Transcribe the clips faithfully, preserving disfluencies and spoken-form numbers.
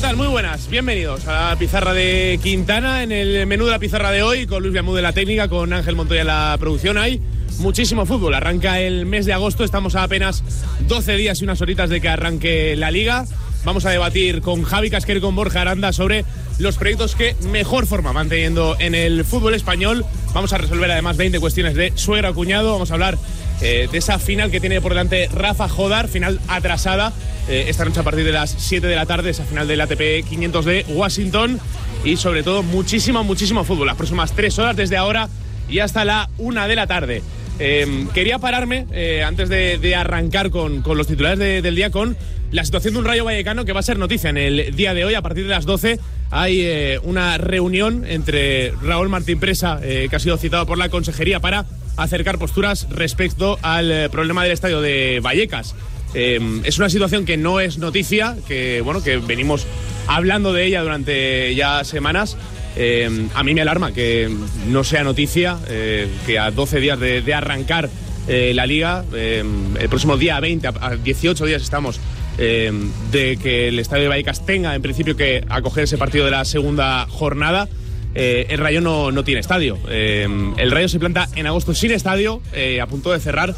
tal? Muy buenas, bienvenidos a la pizarra de Quintana. En el menú de la pizarra de hoy, con Luis Viamud de la técnica, con Ángel Montoya en la producción, hay muchísimo fútbol. Arranca el mes de agosto, estamos a apenas doce días y unas horitas de que arranque la Liga. Vamos a debatir con Javi Casquer y con Borja Aranda sobre los proyectos que mejor forma van teniendo en el fútbol español. Vamos a resolver además veinte cuestiones de suegra cuñado. Vamos a hablar eh, de esa final que tiene por delante Rafa Jodar, final atrasada eh, esta noche a partir de las siete de la tarde, esa final del A T P quinientos de Washington. Y sobre todo muchísimo, muchísimo fútbol. Las próximas tres horas desde ahora y hasta la una de la tarde. Eh, quería pararme eh, antes de, de arrancar con, con los titulares de, del día con la situación de un Rayo Vallecano que va a ser noticia en el día de hoy. A partir de las doce hay eh, una reunión entre Raúl Martín Presa, eh, que ha sido citado por la Consejería para acercar posturas respecto al eh, problema del estadio de Vallecas. Eh, es una situación que no es noticia, que bueno, que venimos hablando de ella durante ya semanas. Eh, a mí me alarma que no sea noticia, eh, que a doce días de, de arrancar eh, la Liga, eh, el próximo día veinte, a dieciocho días estamos eh, de que el estadio de Vallecas tenga en principio que acoger ese partido de la segunda jornada. Eh, el Rayo no, no tiene estadio. Eh, el Rayo se planta en agosto sin estadio, eh, a punto de cerrar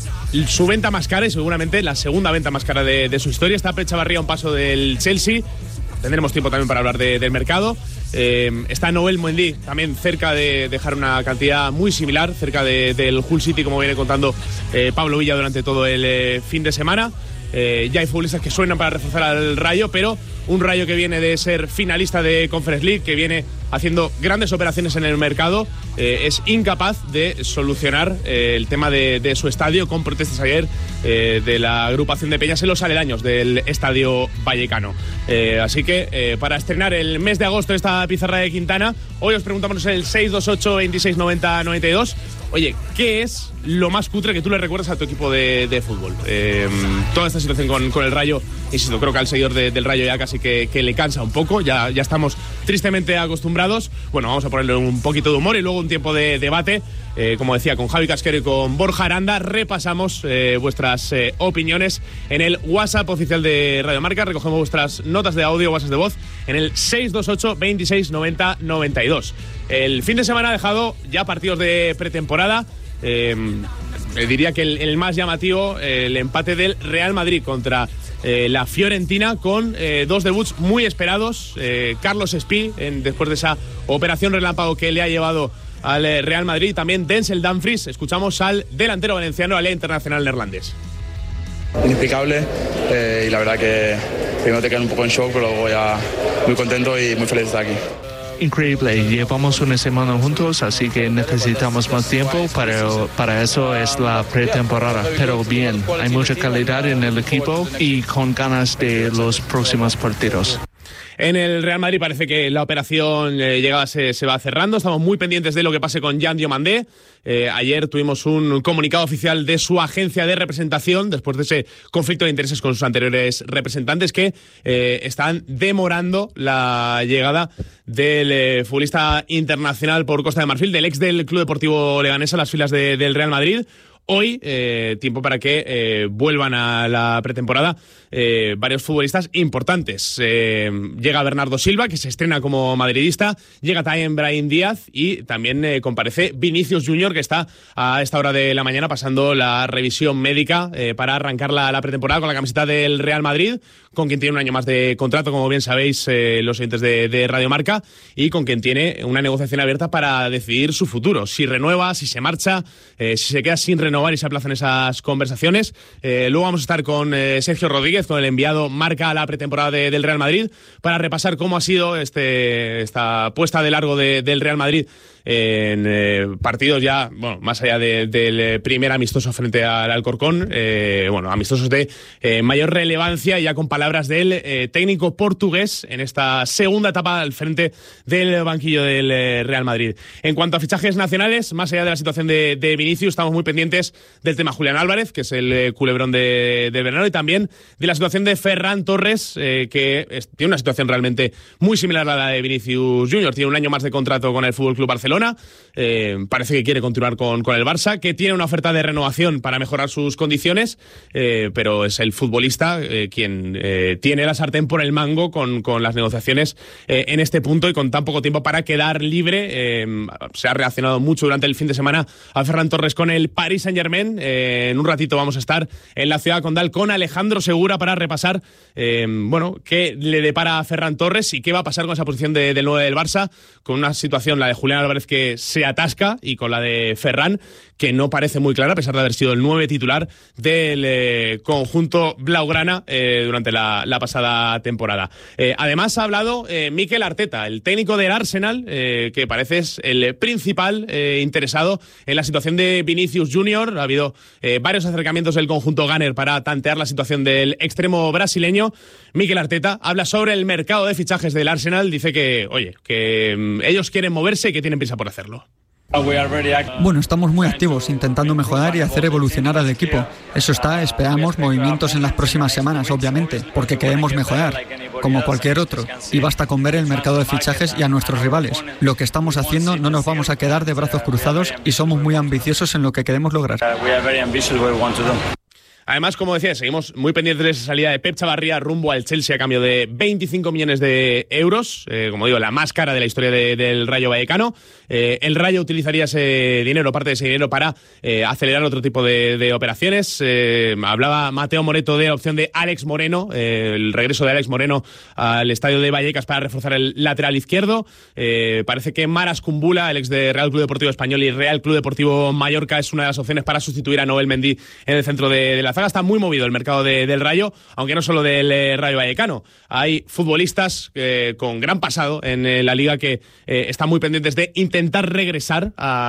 su venta más cara y seguramente la segunda venta más cara de, de su historia. Está Pep Chavarría a un paso del Chelsea. Tendremos tiempo también para hablar de, del mercado. Eh, está Noel Mendy también cerca de dejar una cantidad muy similar, cerca de, del Hull City, como viene contando eh, Pablo Villa durante todo el eh, fin de semana. Eh, ya hay futbolistas que suenan para reforzar al Rayo, pero un Rayo que viene de ser finalista de Conference League, que viene haciendo grandes operaciones en el mercado, eh, es incapaz de solucionar eh, el tema de, de su estadio, con protestas ayer eh, de la agrupación de peñas en los aledaños del estadio vallecano. Eh, así que eh, para estrenar el mes de agosto esta pizarra de Quintana, hoy os preguntamos en el seis dos ocho, veintiséis noventa, noventa y dos. Oye, ¿qué es lo más cutre que tú le recuerdas a tu equipo de, de fútbol? Eh, toda esta situación con, con el Rayo, insisto, creo que al seguidor de, del Rayo ya casi que, que le cansa un poco, ya, ya estamos tristemente acostumbrados. Bueno, vamos a ponerle un poquito de humor y luego un tiempo de debate. Eh, como decía, con Javi Casquero y con Borja Aranda repasamos eh, vuestras eh, opiniones en el WhatsApp oficial de Radio Marca. Recogemos vuestras notas de audio, WhatsApp de voz en el seis dos ocho, veintiséis noventa, noventa y dos. El fin de semana ha dejado ya partidos de pretemporada. Eh, diría que el, el más llamativo, eh, el empate del Real Madrid contra eh, la Fiorentina, con eh, dos debuts muy esperados. Eh, Carlos Espí, en, después de esa operación relámpago que le ha llevado al eh, Real Madrid, también Denzel Dumfries. Escuchamos al delantero valenciano, al internacional neerlandés. Inexplicable, eh, y la verdad que primero te quedas un poco en shock, pero luego ya muy contento y muy feliz de estar aquí. Increíble, llevamos una semana juntos, así que necesitamos más tiempo, para, para eso es la pretemporada. Pero bien, hay mucha calidad en el equipo y con ganas de los próximos partidos. En el Real Madrid parece que la operación eh, llegada se, se va cerrando. Estamos muy pendientes de lo que pase con Jan Diomandé. Eh, ayer tuvimos un comunicado oficial de su agencia de representación después de ese conflicto de intereses con sus anteriores representantes, que eh, están demorando la llegada del eh, futbolista internacional por Costa de Marfil, del ex del Club Deportivo Leganés, a las filas de, del Real Madrid. Hoy, eh, tiempo para que eh, vuelvan a la pretemporada eh, varios futbolistas importantes. Eh, llega Bernardo Silva, que se estrena como madridista. Llega también Brahim Díaz y también eh, comparece Vinicius Junior, que está a esta hora de la mañana pasando la revisión médica eh, para arrancar la, la pretemporada con la camiseta del Real Madrid, con quien tiene un año más de contrato, como bien sabéis eh, los oyentes de, de Radio Marca, y con quien tiene una negociación abierta para decidir su futuro. Si renueva, si se marcha, eh, si se queda sin renovar y se aplazan esas conversaciones. Eh, luego vamos a estar con eh, Sergio Rodríguez, con el enviado Marca a la pretemporada de, del Real Madrid, para repasar cómo ha sido este, esta puesta de largo de, del Real Madrid en eh, partidos ya, bueno, más allá de, del primer amistoso frente al Alcorcón, eh, bueno, amistosos de eh, mayor relevancia, ya con palabras del eh, técnico portugués en esta segunda etapa al frente del banquillo del eh, Real Madrid. En cuanto a fichajes nacionales, más allá de la situación de, de Vinicius, estamos muy pendientes pendientes del tema Julián Álvarez, que es el eh, culebrón de, de verano, y también de la situación de Ferran Torres, eh, que es, tiene una situación realmente muy similar a la de Vinicius Junior. Tiene un año más de contrato con el F C Barcelona, eh, parece que quiere continuar con, con el Barça, que tiene una oferta de renovación para mejorar sus condiciones, eh, pero es el futbolista eh, quien eh, tiene la sartén por el mango con, con las negociaciones eh, en este punto y con tan poco tiempo para quedar libre. Eh, se ha reaccionado mucho durante el fin de semana a Ferran Torres con el Paris Saint-Germain. Eh, en un ratito vamos a estar en la ciudad condal con Alejandro Segura para repasar eh, bueno, qué le depara a Ferran Torres y qué va a pasar con esa posición de, del nueve del Barça, con una situación, la de Julián Álvarez, que se atasca, y con la de Ferran, que no parece muy clara, a pesar de haber sido el nueve titular del eh, conjunto blaugrana eh, durante la, la pasada temporada. Eh, además ha hablado eh, Mikel Arteta, el técnico del Arsenal, eh, que parece es el principal eh, interesado en la situación de Vinicius Junior. Ha habido eh, varios acercamientos del conjunto Gunner para tantear la situación del extremo brasileño. Mikel Arteta habla sobre el mercado de fichajes del Arsenal, dice que, oye, que mm, ellos quieren moverse y que tienen prisa por hacerlo. Bueno, estamos muy activos, intentando mejorar y hacer evolucionar al equipo. Eso está, esperamos movimientos en las próximas semanas, obviamente, porque queremos mejorar, como cualquier otro. Y basta con ver el mercado de fichajes y a nuestros rivales. Lo que estamos haciendo, no nos vamos a quedar de brazos cruzados y somos muy ambiciosos en lo que queremos lograr. Además, como decía, seguimos muy pendientes de esa salida de Pep Chavarría rumbo al Chelsea a cambio de veinticinco millones de euros, eh, como digo, la más cara de la historia de, del Rayo Vallecano. Eh, el Rayo utilizaría ese dinero, parte de ese dinero, para eh, acelerar otro tipo de, de operaciones. Eh, hablaba Mateo Moreto de la opción de Alex Moreno, eh, el regreso de Alex Moreno al estadio de Vallecas para reforzar el lateral izquierdo. Eh, parece que Maras Kumbula, el ex de Real Club Deportivo Español y Real Club Deportivo Mallorca, es una de las opciones para sustituir a Noel Mendy en el centro de, de la zaga. Está muy movido el mercado de, del Rayo, aunque no solo del eh, Rayo Vallecano. Hay futbolistas eh, con gran pasado en eh, la liga que eh, están muy pendientes de intentar regresar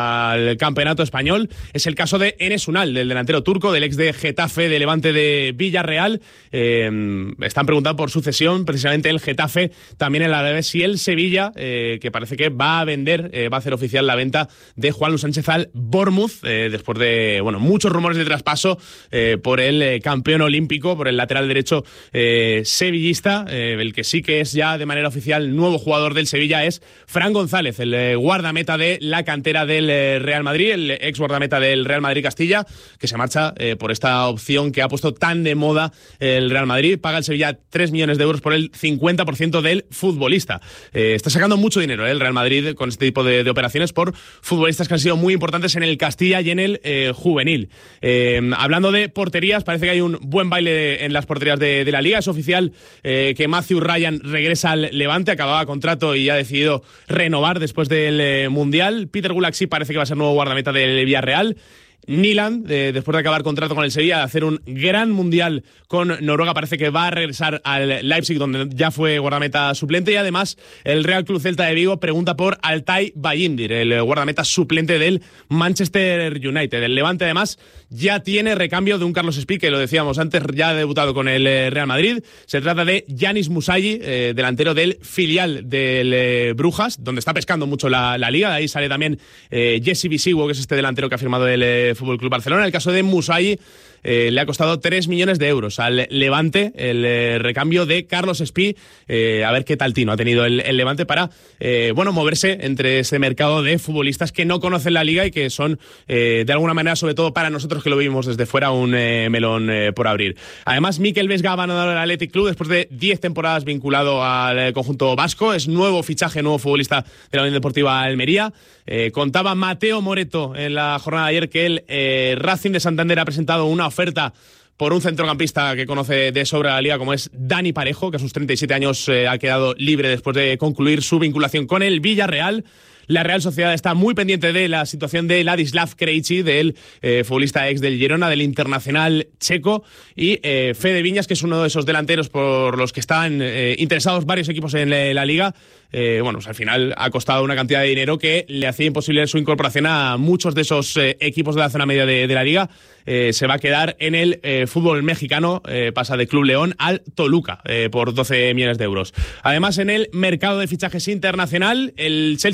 al campeonato español. Es el caso de Enes Unal, del delantero turco, del ex de Getafe, de Levante, de Villarreal. Eh, están preguntando por sucesión, precisamente el Getafe, también el Alavés y el Sevilla, eh, que parece que va a vender, eh, va a hacer oficial la venta de Juan Luis Sánchez al Bournemouth, eh, después de bueno muchos rumores de traspaso eh, por el eh, campeón olímpico, por el lateral derecho eh, sevillista. Eh, el que sí que es ya de manera oficial nuevo jugador del Sevilla es Fran González, el eh, guardameta de la cantera del eh, Real Madrid, el ex guardameta del Real Madrid Castilla, que se marcha eh, por esta opción que ha puesto tan de moda el Real Madrid. Paga el Sevilla tres millones de euros por el cincuenta por ciento del futbolista. Eh, está sacando mucho dinero eh, el Real Madrid con este tipo de, de operaciones por futbolistas que han sido muy importantes en el Castilla y en el eh, juvenil. Eh, hablando de porterías, parece que hay un buen baile en las porterías de, de la Liga. Es oficial eh, que Matthew Ryan regresa al Levante, acababa contrato y ha decidido renovar después del eh, Mundial. Peter Gulaxi parece que va a ser nuevo guardameta del Villarreal. Nyland, eh, después de acabar contrato con el Sevilla, de hacer un gran mundial con Noruega, parece que va a regresar al Leipzig, donde ya fue guardameta suplente. Y además el Real Club Celta de Vigo pregunta por Altay Bayindir, el guardameta suplente del Manchester United. El Levante además ya tiene recambio de un Carlos Espí, que lo decíamos antes, ya ha debutado con el Real Madrid. Se trata de Yanis Musayi, eh, delantero del filial del eh, Brujas, donde está pescando mucho la, la liga. De ahí sale también eh, Jesse Bisiwo, que es este delantero que ha firmado el eh, Fútbol Club Barcelona. En el caso de Musayi, eh, le ha costado tres millones de euros al Levante el eh, recambio de Carlos Espí. Eh, a ver qué tal tino ha tenido el, el Levante para eh, bueno moverse entre ese mercado de futbolistas que no conocen la liga y que son eh, de alguna manera, sobre todo para nosotros que lo vimos desde fuera, un eh, melón eh, por abrir. Además, Mikel Vesga ha abandonado el Athletic Club después de diez temporadas vinculado al eh, conjunto vasco. Es nuevo fichaje, nuevo futbolista de la Unión Deportiva Almería. Eh, contaba Mateo Moreto en la jornada de ayer que el eh, Racing de Santander ha presentado una oferta por un centrocampista que conoce de sobra la liga, como es Dani Parejo, que a sus treinta y siete años eh, ha quedado libre después de concluir su vinculación con el Villarreal. La Real Sociedad está muy pendiente de la situación de Ladislav Krejci, del eh, futbolista ex del Girona, del internacional checo, y eh, Fede Viñas, que es uno de esos delanteros por los que están eh, interesados varios equipos en la, la liga. Eh, bueno, pues al final ha costado una cantidad de dinero que le hacía imposible su incorporación a muchos de esos eh, equipos de la zona media de, de la liga. Eh, se va a quedar en el eh, fútbol mexicano, eh, pasa de Club León al Toluca eh, por doce millones de euros. Además, en el mercado de fichajes internacional, el Chelsea sigue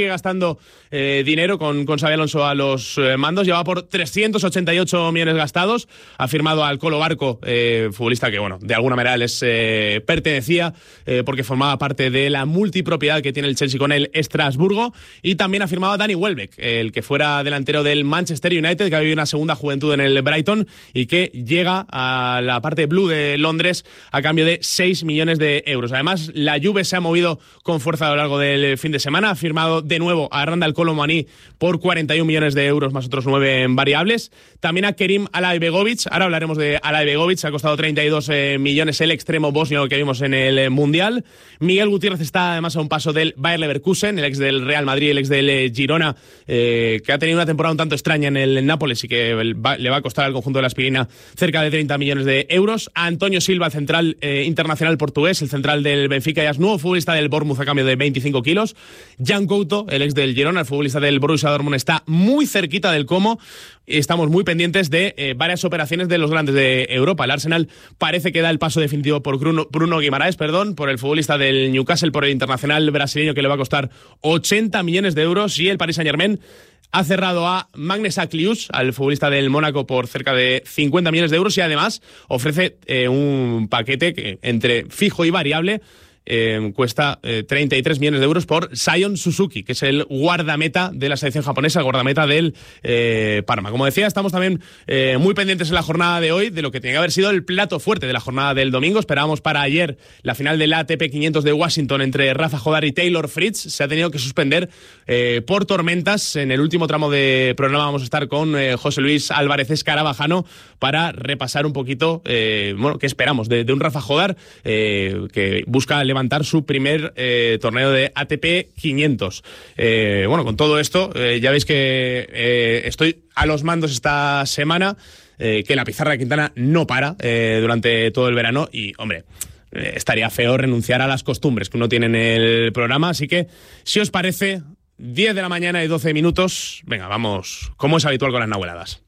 sigue gastando eh, dinero con, con Xabi Alonso a los eh, mandos. Lleva por trescientos ochenta y ocho millones gastados. Ha firmado al Colo Barco, eh, futbolista que, bueno, de alguna manera les eh, pertenecía eh, porque formaba parte de la multipropiedad que tiene el Chelsea con el Estrasburgo. Y también ha firmado a Danny Welbeck, el que fuera delantero del Manchester United, que ha vivido una segunda juventud en el Brighton y que llega a la parte blue de Londres a cambio de seis millones de euros. Además, la Juve se ha movido con fuerza a lo largo del fin de semana. Ha firmado de nuevo a Randal Kolo Muani por cuarenta y un millones de euros más otros nueve en variables. También a Kerim Alaibegovic. Ahora hablaremos de Alaibegovic. Ha costado treinta y dos eh, millones el extremo bosnio que vimos en el eh, Mundial. Miguel Gutiérrez está además a un paso del Bayer Leverkusen, el ex del Real Madrid, el ex del eh, Girona, eh, que ha tenido una temporada un tanto extraña en el Nápoles y que va, le va a costar al conjunto de la Aspirina cerca de treinta millones de euros. A Antonio Silva, el central eh, internacional portugués, el central del Benfica y es nuevo futbolista del Bournemouth a cambio de veinticinco kilos. Jan Couto, el ex del Girona, el futbolista del Borussia Dortmund, está muy cerquita del Como. Estamos muy pendientes de eh, varias operaciones de los grandes de Europa. El Arsenal parece que da el paso definitivo por Bruno, Bruno Guimaraes, perdón, por el futbolista del Newcastle, por el internacional brasileño que le va a costar ochenta millones de euros, y el Paris Saint-Germain ha cerrado a Magnus Aklius, al futbolista del Mónaco, por cerca de cincuenta millones de euros, y además ofrece eh, un paquete que entre fijo y variable Eh, cuesta eh, treinta y tres millones de euros por Sion Suzuki, que es el guardameta de la selección japonesa, el guardameta del eh, Parma. Como decía, estamos también eh, muy pendientes en la jornada de hoy de lo que tenía que haber sido el plato fuerte de la jornada del domingo. Esperábamos para ayer la final del A T P quinientos de Washington entre Rafa Jodar y Taylor Fritz. Se ha tenido que suspender eh, por tormentas. En el último tramo de programa vamos a estar con eh, José Luis Álvarez Escarabajano para repasar un poquito eh, bueno, qué esperamos de, de un Rafa Jodar eh, que busca levantar su primer eh, torneo de A T P quinientos. Eh, bueno, con todo esto, eh, ya veis que eh, estoy a los mandos esta semana, eh, que la pizarra de Quintana no para eh, durante todo el verano y, hombre, eh, estaría feo renunciar a las costumbres que uno tiene en el programa. Así que, si os parece, diez de la mañana y doce minutos, venga, vamos, como es habitual con las nahueladas.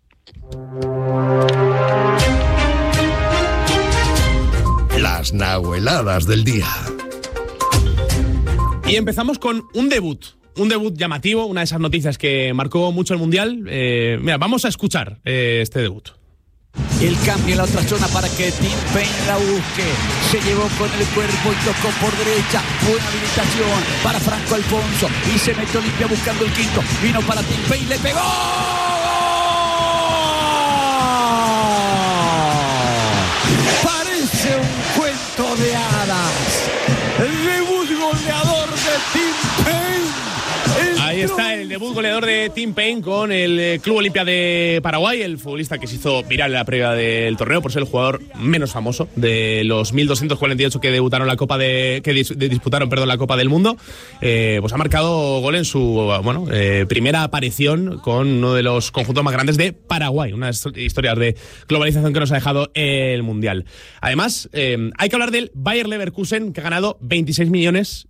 Las nahueladas del día. Y empezamos con un debut, un debut llamativo, una de esas noticias que marcó mucho el Mundial. Eh, mira, vamos a escuchar eh, este debut. El cambio en la otra zona para que Tim Payne la busque. Se llevó con el cuerpo y tocó por derecha. Buena habilitación para Franco Alfonso. Y se metió limpia buscando el quinto. Vino para Tim Payne, le pegó. Parece un cuento de hadas. El debut goleador de Tim Payne. Ahí está el debut goleador de Tim Payne con el Club Olimpia de Paraguay, el futbolista que se hizo viral en la previa del torneo por ser el jugador menos famoso de los mil doscientos cuarenta y ocho que debutaron la Copa de que dis, de, disputaron, perdón, la Copa del Mundo. Eh, pues ha marcado gol en su bueno eh, primera aparición con uno de los conjuntos más grandes de Paraguay, unas historias de globalización que nos ha dejado el Mundial. Además, eh, hay que hablar del Bayer Leverkusen, que ha ganado veintiséis millones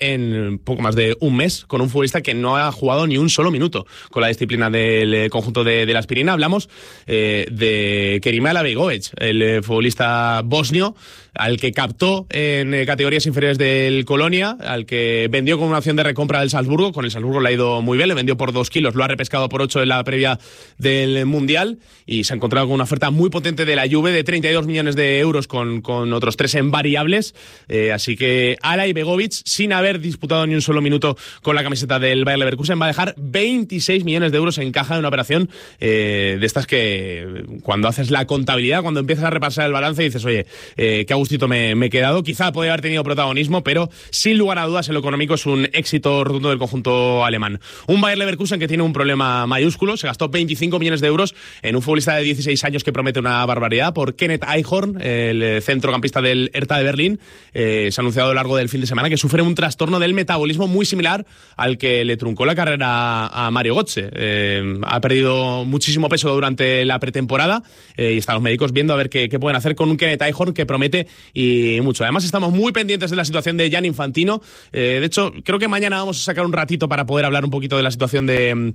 en poco más de un mes con un futbolista que no ha jugado ni un solo minuto con la disciplina del conjunto de, de la Aspirina. Hablamos eh, de Kerim Alaibegovic, el eh, futbolista bosnio al que captó en eh, categorías inferiores del Colonia, al que vendió con una opción de recompra del Salzburgo. Con el Salzburgo le ha ido muy bien, le vendió por dos kilos, lo ha repescado por ocho en la previa del Mundial y se ha encontrado con una oferta muy potente de la Juve de treinta y dos millones de euros con, con otros tres en variables. Eh, así que Alaibegovic, sin haber disputado ni un solo minuto con la camiseta del Bayer Leverkusen, va a dejar veintiséis millones de euros en caja de una operación eh, de estas que cuando haces la contabilidad, cuando empiezas a repasar el balance dices, oye, eh, qué gustito me, me he quedado. Quizá podría haber tenido protagonismo, pero sin lugar a dudas en lo económico es un éxito rotundo del conjunto alemán. Un Bayer Leverkusen que tiene un problema mayúsculo, se gastó veinticinco millones de euros en un futbolista de dieciséis años que promete una barbaridad, por Kenneth Eichhorn, el centrocampista del Hertha de Berlín. Eh, se ha anunciado a lo largo del fin de semana que sufre un trastorno del metabolismo muy similar al que le truncó la carrera a Mario Götze. Eh, ha perdido muchísimo peso durante la pretemporada eh, y están los médicos viendo a ver qué, qué pueden hacer con un Kenneth Eichhorn que promete y mucho. Además, estamos muy pendientes de la situación de Gianni Infantino. Eh, de hecho, creo que mañana vamos a sacar un ratito para poder hablar un poquito de la situación de,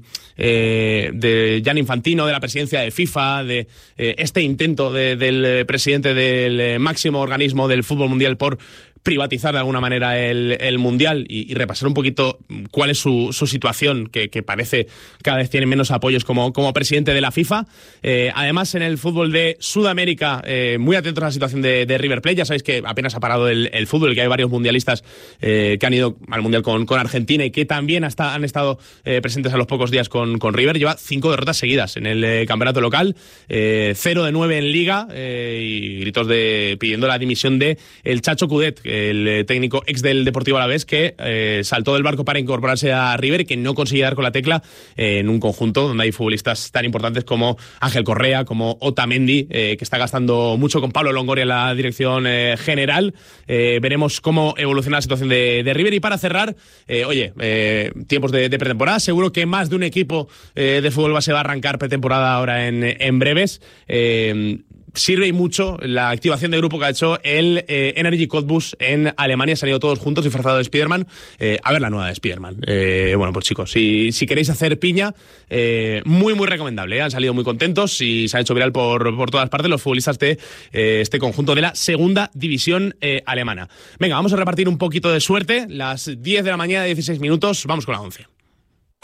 eh, de Gianni Infantino, de la presidencia de FIFA, de eh, este intento de, del presidente del máximo organismo del fútbol mundial por privatizar de alguna manera el, el Mundial y, y repasar un poquito cuál es su, su situación, que, que parece cada vez tiene menos apoyos como, como presidente de la FIFA. Eh, además, en el fútbol de Sudamérica, eh, muy atentos a la situación de, de River Plate. Ya sabéis que apenas ha parado el, el fútbol, que hay varios mundialistas eh, que han ido al Mundial con, con Argentina y que también hasta, han estado eh, presentes a los pocos días con, con River. Lleva cinco derrotas seguidas en el eh, campeonato local, eh, cero de nueve en Liga, eh, y gritos de pidiendo la dimisión de el Chacho Coudet, el técnico ex del Deportivo Alavés, que eh, saltó del barco para incorporarse a River y que no consigue dar con la tecla eh, en un conjunto donde hay futbolistas tan importantes como Ángel Correa, como Otamendi, eh, que está gastando mucho con Pablo Longoria en la dirección eh, general. Eh, veremos cómo evoluciona la situación de, de River. Y para cerrar, eh, oye, eh, tiempos de, de pretemporada. Seguro que más de un equipo eh, de fútbol base va a arrancar pretemporada ahora en, en breves. Eh, Sirve y mucho la activación de grupo que ha hecho el eh, Energy Cottbus en Alemania. Se han ido todos juntos disfrazados de Spiderman eh, a ver la nueva de Spiderman. Eh, bueno, pues chicos, si, si queréis hacer piña, eh, muy, muy recomendable. ¿eh? Han salido muy contentos y se ha hecho viral por, por todas partes los futbolistas de eh, este conjunto de la segunda división eh, alemana. Venga, vamos a repartir un poquito de suerte. Las diez de la mañana, dieciséis minutos. Vamos con la once.